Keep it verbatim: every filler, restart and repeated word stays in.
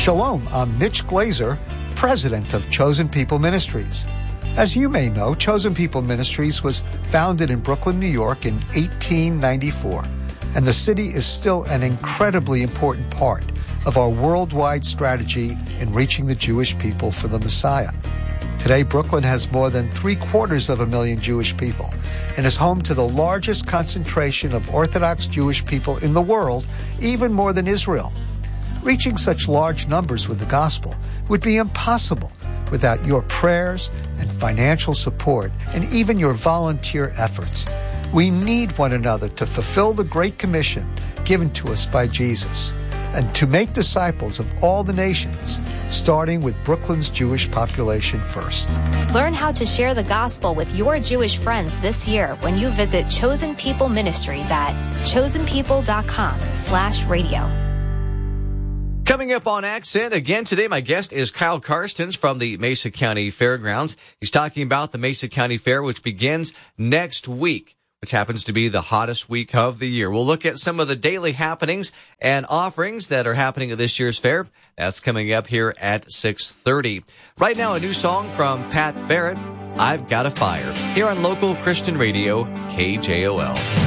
Shalom, I'm Mitch Glazer, president of Chosen People Ministries. As you may know, Chosen People Ministries was founded in Brooklyn, New York in eighteen ninety-four, and the city is still an incredibly important part of our worldwide strategy in reaching the Jewish people for the Messiah. Today, Brooklyn has more than three quarters of a million Jewish people and is home to the largest concentration of Orthodox Jewish people in the world, even more than Israel. Reaching such large numbers with the gospel would be impossible without your prayers and financial support and even your volunteer efforts. We need one another to fulfill the Great Commission given to us by Jesus and to make disciples of all the nations, starting with Brooklyn's Jewish population first. Learn how to share the gospel with your Jewish friends this year when you visit Chosen People Ministries at chosenpeople.com slash radio. Coming up on Accent, again today, my guest is Kyle Karstens from the Mesa County Fairgrounds. He's talking about the Mesa County Fair, which begins next week, which happens to be the hottest week of the year. We'll look at some of the daily happenings and offerings that are happening at this year's fair. That's coming up here at six thirty. Right now, a new song from Pat Barrett, I've Got a Fire, here on local Christian radio, K J O L.